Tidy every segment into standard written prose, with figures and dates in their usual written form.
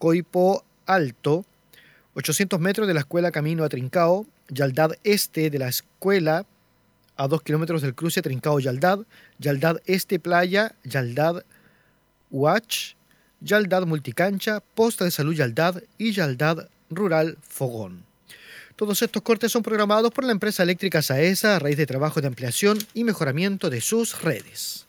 Coipo Alto, 800 metros de la escuela Camino a Trincao, Yaldad Este de la escuela, a 2 kilómetros del cruce Trincao-Yaldad, Yaldad Este Playa, Yaldad Huach, Yaldad Multicancha, Posta de Salud Yaldad y Yaldad Rural Fogón. Todos estos cortes son programados por la empresa eléctrica Saesa a raíz de trabajo de ampliación y mejoramiento de sus redes.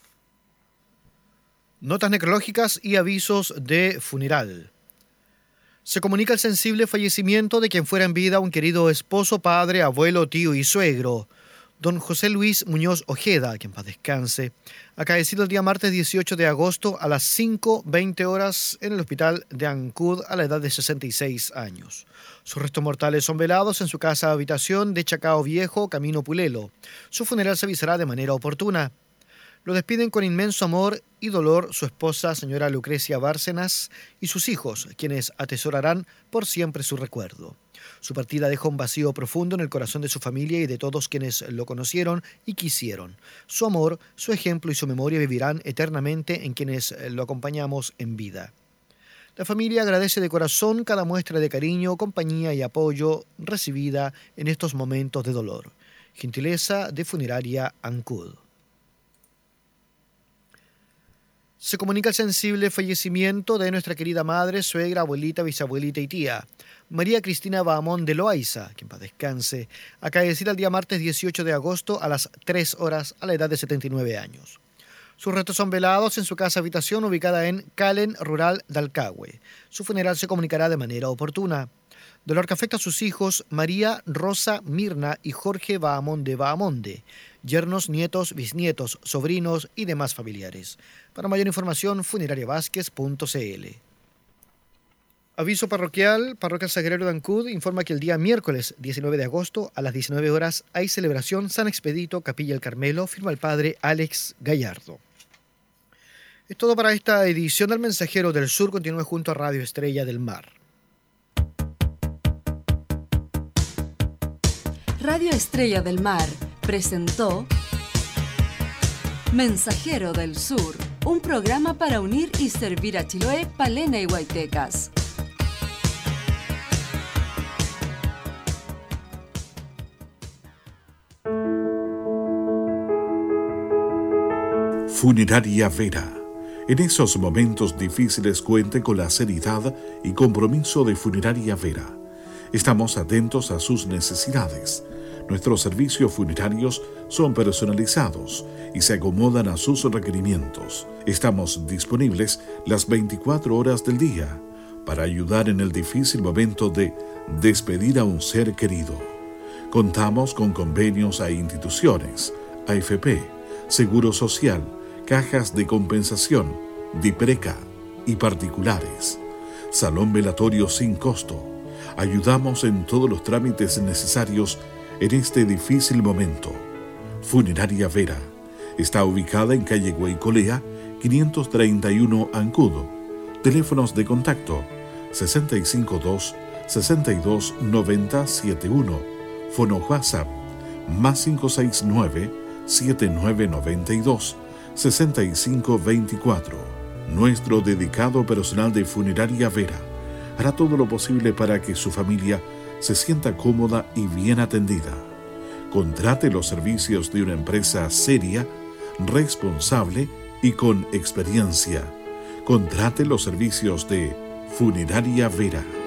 Notas necrológicas y avisos de funeral. Se comunica el sensible fallecimiento de quien fuera en vida un querido esposo, padre, abuelo, tío y suegro, don José Luis Muñoz Ojeda, que en paz descanse, acaecido el día martes 18 de agosto a las 5:20 horas en el hospital de Ancud a la edad de 66 años. Sus restos mortales son velados en su casa habitación de Chacao Viejo, Camino Pulelo. Su funeral se avisará de manera oportuna. Lo despiden con inmenso amor y dolor su esposa, señora Lucrecia Bárcenas, y sus hijos, quienes atesorarán por siempre su recuerdo. Su partida deja un vacío profundo en el corazón de su familia y de todos quienes lo conocieron y quisieron. Su amor, su ejemplo y su memoria vivirán eternamente en quienes lo acompañamos en vida. La familia agradece de corazón cada muestra de cariño, compañía y apoyo recibida en estos momentos de dolor. Gentileza de Funeraria Ancud. Se comunica el sensible fallecimiento de nuestra querida madre, suegra, abuelita, bisabuelita y tía, María Cristina Bahamón de Loaiza, que en paz descanse, acaecida el día martes 18 de agosto a las 3 horas a la edad de 79 años. Sus restos son velados en su casa habitación ubicada en Calen Rural Dalcahue. Su funeral se comunicará de manera oportuna. Dolor que afecta a sus hijos María, Rosa, Mirna y Jorge Bahamón de Bahamonde, yernos, nietos, bisnietos, sobrinos y demás familiares. Para mayor información, funerariavásquez.cl. Aviso parroquial, Parroquia Sagrero de Ancud informa que el día miércoles 19 de agosto a las 19 horas hay celebración San Expedito, Capilla El Carmelo, firma el padre Alex Gallardo. Es todo para esta edición del Mensajero del Sur. Continúe junto a Radio Estrella del Mar. Radio Estrella del Mar presentó Mensajero del Sur, un programa para unir y servir a Chiloé, Palena y Huaytecas. Funeraria Vera. En esos momentos difíciles cuente con la seriedad y compromiso de Funeraria Vera. Estamos atentos a sus necesidades. Nuestros servicios funerarios son personalizados y se acomodan a sus requerimientos. Estamos disponibles las 24 horas del día para ayudar en el difícil momento de despedir a un ser querido. Contamos con convenios a instituciones, AFP, Seguro Social, cajas de compensación, DIPRECA y particulares. Salón velatorio sin costo. Ayudamos en todos los trámites necesarios en este difícil momento. Funeraria Vera está ubicada en calle Guaycolea, 531 Ancud. Teléfonos de contacto 652-629071. Fono WhatsApp más 569-7992-6524. Nuestro dedicado personal de Funeraria Vera hará todo lo posible para que su familia se sienta cómoda y bien atendida. Contrate los servicios de una empresa seria, responsable y con experiencia. Contrate los servicios de Funeraria Vera.